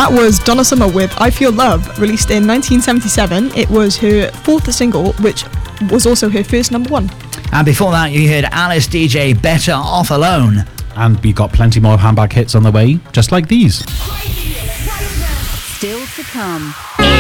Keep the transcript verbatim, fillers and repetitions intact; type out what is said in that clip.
That was Donna Summer with I Feel Love, released in nineteen seventy-seven. It was her fourth single, which was also her first number one. And before that, you heard Alice D J, Better Off Alone. And we got plenty more handbag hits on the way, just like these. Still to come.